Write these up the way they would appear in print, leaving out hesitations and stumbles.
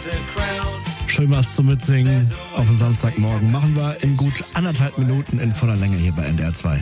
Schön was zum Mitsingen auf dem Samstagmorgen. Machen wir in gut 1,5 Minuten in voller Länge hier bei NDR 2.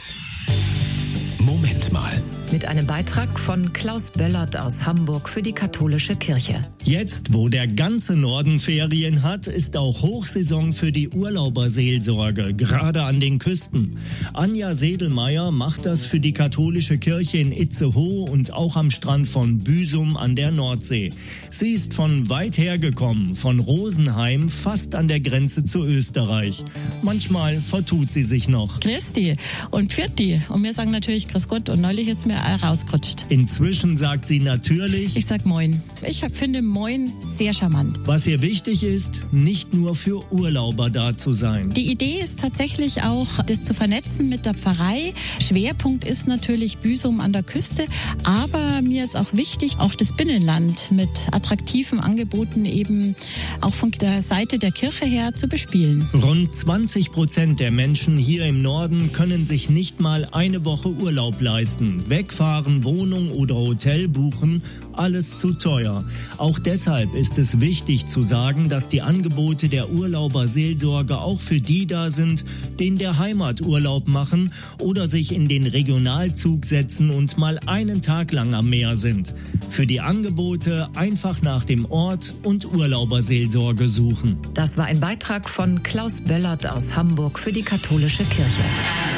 Moment mal. Mit einem Beitrag von Klaus Böllert aus Hamburg für die katholische Kirche. Jetzt, wo der ganze Norden Ferien hat, ist auch Hochsaison für die Urlauberseelsorge, gerade an den Küsten. Anja Sedelmeier macht das für die katholische Kirche in Itzehoe und auch am Strand von Büsum an der Nordsee. Sie ist von weit her gekommen, von Rosenheim, fast an der Grenze zu Österreich. Manchmal vertut sie sich noch. Christi und Pfirti. Und wir sagen natürlich Grüß Gott und neulich ist mir rausgerutscht. Inzwischen sagt sie natürlich, Ich sag Moin. Ich finde Moin sehr charmant. was ihr wichtig ist, nicht nur für Urlauber da zu sein. Die Idee ist tatsächlich auch, das zu vernetzen mit der Pfarrei. Schwerpunkt ist natürlich Büsum an der Küste, aber mir ist auch wichtig, auch das Binnenland mit attraktiven Angeboten eben auch von der Seite der Kirche her zu bespielen. Rund 20% der Menschen hier im Norden können sich nicht mal eine Woche Urlaub leisten. Wegfahren, Wohnung oder Hotel buchen, alles zu teuer. Auch deshalb ist es wichtig zu sagen, dass die Angebote der Urlauberseelsorge auch für die da sind, die der Heimaturlaub machen oder sich in den Regionalzug setzen und mal einen Tag lang am Meer sind. Für die Angebote einfach nach dem Ort und Urlauberseelsorge suchen. Das war ein Beitrag von Klaus Böllert aus Hamburg für die katholische Kirche.